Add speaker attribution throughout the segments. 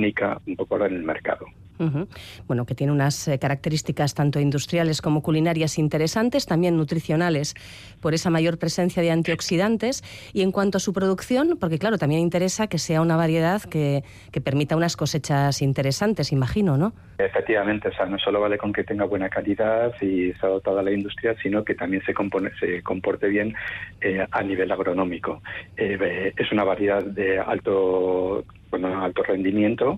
Speaker 1: única un poco ahora en el mercado.
Speaker 2: Uh-huh. Bueno, que tiene unas características tanto industriales como culinarias interesantes, también nutricionales, por esa mayor presencia de antioxidantes. Y en cuanto a su producción, porque claro, también interesa que sea una variedad que permita unas cosechas interesantes, imagino, ¿no?
Speaker 1: Efectivamente, o sea, no solo vale con que tenga buena calidad y sea dotada a la industria, sino que también se comporte bien a nivel agronómico. Es una variedad de alto rendimiento.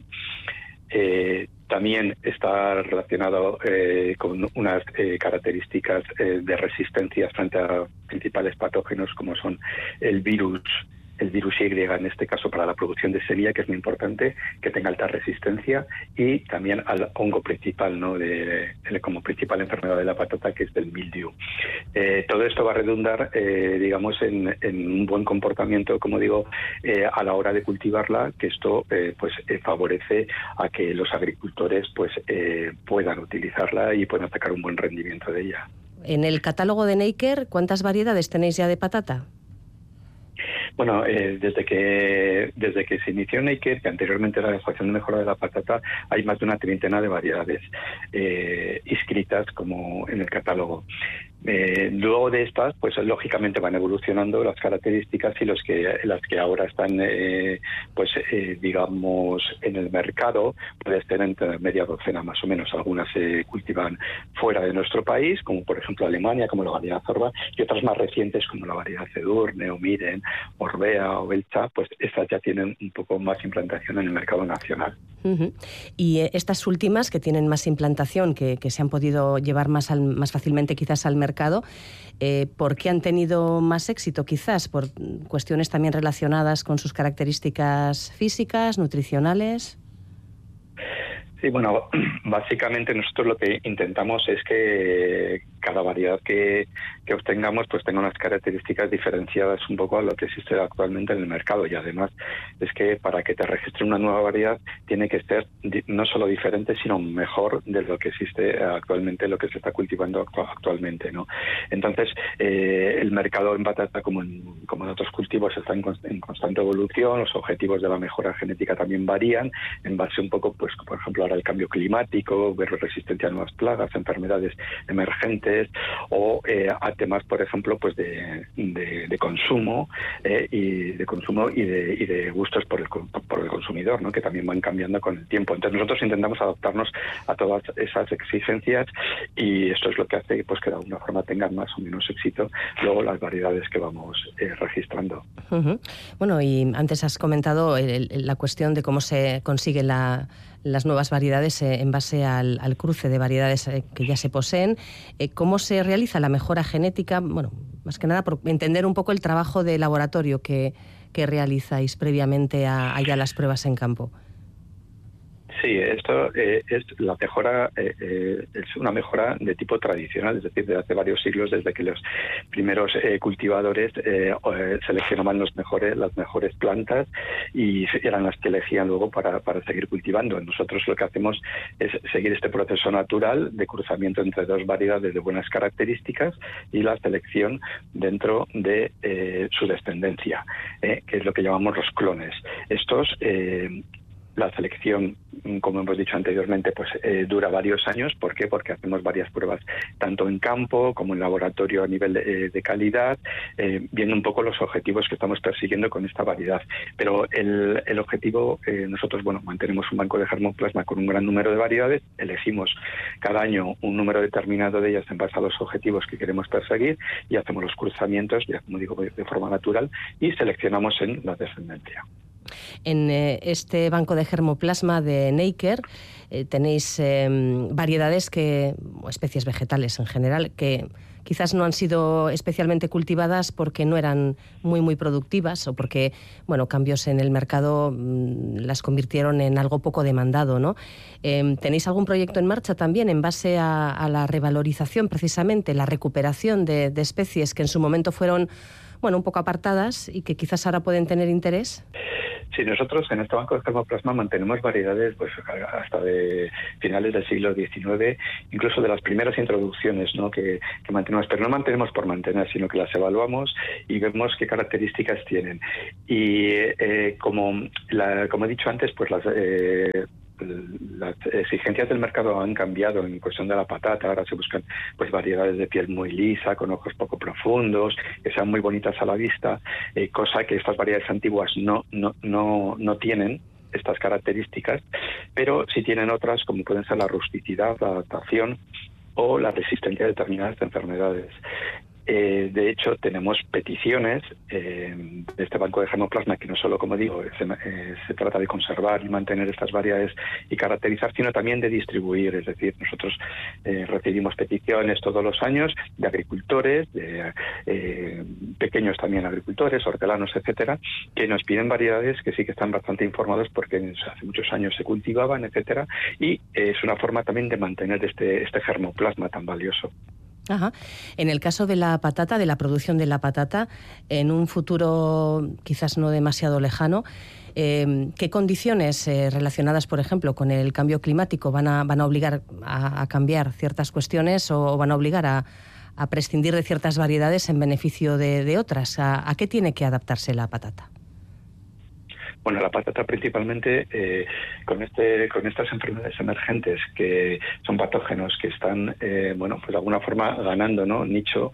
Speaker 1: También está relacionado con unas características de resistencia frente a principales patógenos como son el virus Y, en este caso para la producción de semilla, que es muy importante, que tenga alta resistencia, y también al hongo principal, ¿no? Como principal enfermedad de la patata, que es del mildiu. Todo esto va a redundar, digamos, en un buen comportamiento, como digo, a la hora de cultivarla, que esto favorece a que los agricultores puedan utilizarla y puedan sacar un buen rendimiento de ella.
Speaker 2: En el catálogo de Neiker, ¿cuántas variedades tenéis ya de patata?
Speaker 1: Bueno, desde que se inició Neiker, que anteriormente era la Asociación de Mejora de la Patata, hay más de una treintena de variedades inscritas como en el catálogo. Luego de estas, pues lógicamente van evolucionando las características y las que ahora están, digamos, en el mercado, puede ser entre media docena más o menos. Algunas se cultivan fuera de nuestro país, como por ejemplo Alemania, como la variedad Zorba, y otras más recientes como la variedad Edurne o Miren, Orbea o Belcha, pues estas ya tienen un poco más implantación en el mercado nacional.
Speaker 2: Uh-huh. Y estas últimas, que tienen más implantación, que se han podido llevar más fácilmente quizás al mercado, ¿por qué han tenido más éxito? Quizás por cuestiones también relacionadas con sus características físicas, nutricionales.
Speaker 1: Sí, bueno, básicamente nosotros lo que intentamos es que cada variedad que obtengamos pues tenga unas características diferenciadas un poco a lo que existe actualmente en el mercado, y además es que para que te registre una nueva variedad tiene que ser no solo diferente sino mejor de lo que existe actualmente, lo que se está cultivando actualmente, ¿no? Entonces el mercado en patata como en otros cultivos está en constante evolución. Los objetivos de la mejora genética también varían en base un poco, pues por ejemplo ahora el cambio climático, ver resistencia a nuevas plagas, enfermedades emergentes, o a temas, por ejemplo, pues de consumo y de gustos por el consumidor, ¿no? Que también van cambiando con el tiempo. Entonces nosotros intentamos adaptarnos a todas esas exigencias, y esto es lo que hace pues que de alguna forma tengan más o menos éxito luego las variedades que vamos registrando.
Speaker 2: Uh-huh. Bueno, y antes has comentado la cuestión de cómo se consiguen las nuevas variedades en base al cruce de variedades que ya se poseen. ¿Cómo se realiza la mejora genética? Bueno, más que nada por entender un poco el trabajo de laboratorio que realizáis previamente a ya las pruebas en campo.
Speaker 1: Sí, esto es la mejora, es una mejora de tipo tradicional, es decir, de hace varios siglos, desde que los primeros cultivadores seleccionaban las mejores plantas y eran las que elegían luego para seguir cultivando. Nosotros lo que hacemos es seguir este proceso natural de cruzamiento entre dos variedades de buenas características y la selección dentro de su descendencia, que es lo que llamamos los clones. La selección, como hemos dicho anteriormente, pues dura varios años. ¿Por qué? Porque hacemos varias pruebas, tanto en campo como en laboratorio a nivel de calidad, viendo un poco los objetivos que estamos persiguiendo con esta variedad. Pero el objetivo, nosotros mantenemos un banco de germoplasma con un gran número de variedades, elegimos cada año un número determinado de ellas en base a los objetivos que queremos perseguir, y hacemos los cruzamientos, ya como digo, de forma natural, y seleccionamos en la descendencia.
Speaker 2: En este banco de germoplasma de Neiker tenéis variedades o especies vegetales en general que quizás no han sido especialmente cultivadas porque no eran muy productivas, o porque cambios en el mercado las convirtieron en algo poco demandado, ¿no? ¿Tenéis algún proyecto en marcha también en base a la revalorización, precisamente la recuperación de especies que en su momento fueron un poco apartadas y que quizás ahora pueden tener interés?
Speaker 1: Sí, nosotros en este banco de germoplasma mantenemos variedades pues hasta de finales del siglo XIX, incluso de las primeras introducciones, ¿no? que mantenemos, pero no mantenemos por mantener, sino que las evaluamos y vemos qué características tienen. Y como he dicho antes, pues las exigencias del mercado han cambiado en cuestión de la patata. Ahora se buscan pues variedades de piel muy lisa, con ojos poco profundos, que sean muy bonitas a la vista, cosa que estas variedades antiguas no tienen estas características, pero sí tienen otras, como pueden ser la rusticidad, la adaptación o la resistencia a determinadas enfermedades. De hecho, tenemos peticiones de este banco de germoplasma que no solo, como digo, se trata de conservar y mantener estas variedades y caracterizar, sino también de distribuir. Es decir, nosotros recibimos peticiones todos los años de agricultores, de pequeños también agricultores, hortelanos, etcétera, que nos piden variedades que sí que están bastante informados porque hace muchos años se cultivaban, etcétera, y es una forma también de mantener este germoplasma tan valioso.
Speaker 2: Ajá. En el caso de la patata, de la producción de la patata, en un futuro quizás no demasiado lejano, ¿qué condiciones relacionadas, por ejemplo, con el cambio climático van a obligar a cambiar ciertas cuestiones o van a obligar a prescindir de ciertas variedades en beneficio de otras? ¿A qué tiene que adaptarse la patata?
Speaker 1: Bueno, la patata principalmente con estas enfermedades emergentes que son patógenos que están, pues de alguna forma ganando, ¿no?, nicho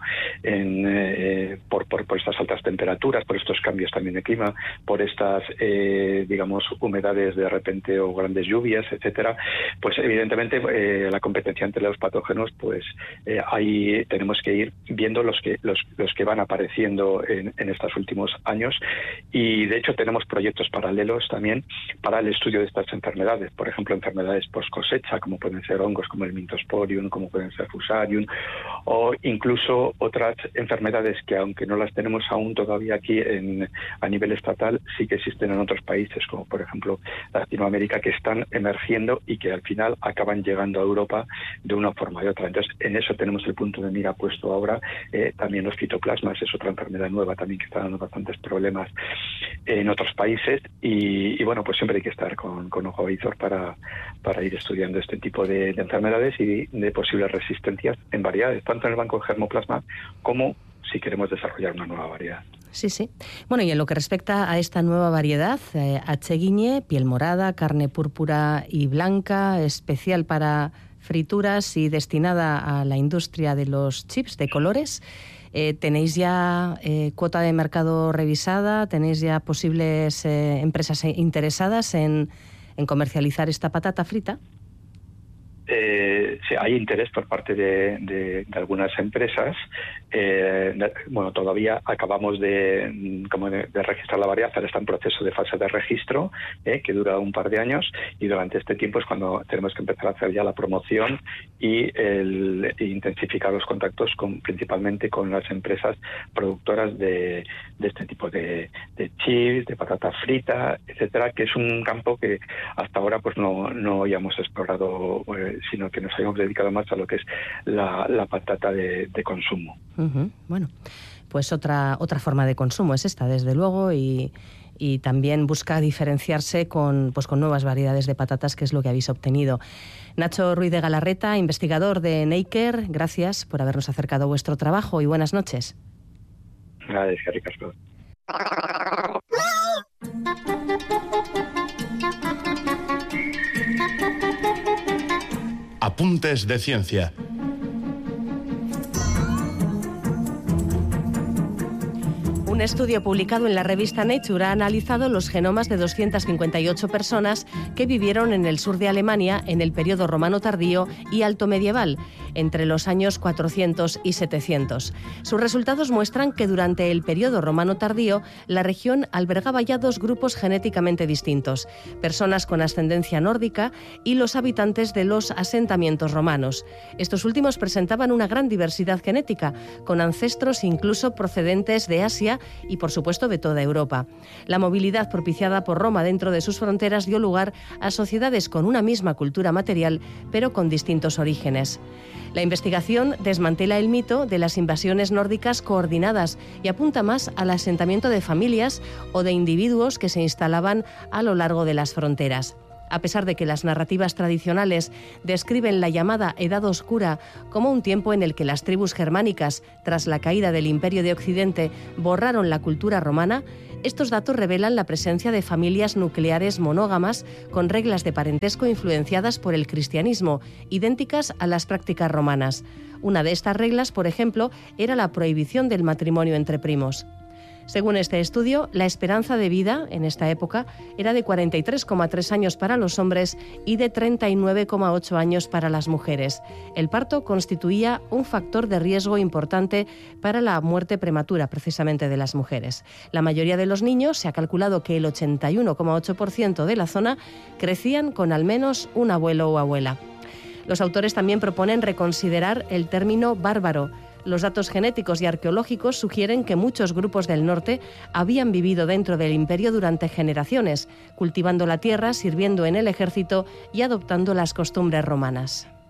Speaker 1: por estas altas temperaturas, por estos cambios también de clima, por estas, humedades de repente o grandes lluvias, etcétera. Pues evidentemente la competencia entre los patógenos, pues ahí tenemos que ir viendo los que van apareciendo en estos últimos años, y de hecho tenemos proyectos paralelos también para el estudio de estas enfermedades, por ejemplo enfermedades post cosecha, como pueden ser hongos como el Mythosporium, como pueden ser Fusarium, o incluso otras enfermedades que, aunque no las tenemos aún todavía aquí a nivel estatal, sí que existen en otros países, como por ejemplo Latinoamérica, que están emergiendo y que al final acaban llegando a Europa de una forma u otra. Entonces, en eso tenemos el punto de mira puesto ahora. También los fitoplasmas es otra enfermedad nueva también que está dando bastantes problemas en otros países, y bueno, pues siempre hay que estar con ojo avizor para ir estudiando este tipo de enfermedades y de posibles resistencias en variedades, tanto en el banco de germoplasma como si queremos desarrollar una nueva variedad.
Speaker 2: Sí, sí. Bueno, y en lo que respecta a esta nueva variedad, Acheguiñe, piel morada, carne púrpura y blanca, especial para frituras y destinada a la industria de los chips de colores, ¿tenéis ya cuota de mercado revisada? ¿Tenéis ya posibles empresas interesadas en comercializar esta patata frita?
Speaker 1: Sí, hay interés por parte de algunas empresas. Todavía acabamos de registrar la variedad, ahora está en proceso de fase de registro, que dura un par de años, y durante este tiempo es cuando tenemos que empezar a hacer ya la promoción y intensificar los contactos principalmente con las empresas productoras de este tipo de chips, de patata frita, etcétera, que es un campo que hasta ahora pues no habíamos explorado, sino que nos habíamos dedicado más a lo que es la patata de consumo.
Speaker 2: Uh-huh. Bueno, pues otra forma de consumo es esta, desde luego, y también busca diferenciarse con nuevas variedades de patatas, que es lo que habéis obtenido. Nacho Ruiz de Galarreta, investigador de Neiker, gracias por habernos acercado a vuestro trabajo y buenas noches.
Speaker 1: Gracias, Caricasco.
Speaker 3: Apuntes de ciencia.
Speaker 2: Un estudio publicado en la revista Nature ha analizado los genomas de 258 personas que vivieron en el sur de Alemania en el periodo romano tardío y alto medieval, entre los años 400 y 700. Sus resultados muestran que durante el periodo romano tardío, la región albergaba ya dos grupos genéticamente distintos: personas con ascendencia nórdica y los habitantes de los asentamientos romanos. Estos últimos presentaban una gran diversidad genética, con ancestros incluso procedentes de Asia y, por supuesto, de toda Europa. La movilidad propiciada por Roma dentro de sus fronteras dio lugar a sociedades con una misma cultura material, pero con distintos orígenes. La investigación desmantela el mito de las invasiones nórdicas coordinadas y apunta más al asentamiento de familias o de individuos que se instalaban a lo largo de las fronteras. A pesar de que las narrativas tradicionales describen la llamada Edad Oscura como un tiempo en el que las tribus germánicas, tras la caída del Imperio de Occidente, borraron la cultura romana, estos datos revelan la presencia de familias nucleares monógamas con reglas de parentesco influenciadas por el cristianismo, idénticas a las prácticas romanas. Una de estas reglas, por ejemplo, era la prohibición del matrimonio entre primos. Según este estudio, la esperanza de vida en esta época era de 43,3 años para los hombres y de 39,8 años para las mujeres. El parto constituía un factor de riesgo importante para la muerte prematura, precisamente de las mujeres. La mayoría de los niños, se ha calculado que el 81,8% de la zona, crecían con al menos un abuelo o abuela. Los autores también proponen reconsiderar el término bárbaro. Los datos genéticos y arqueológicos sugieren que muchos grupos del norte habían vivido dentro del imperio durante generaciones, cultivando la tierra, sirviendo en el ejército y adoptando las costumbres romanas.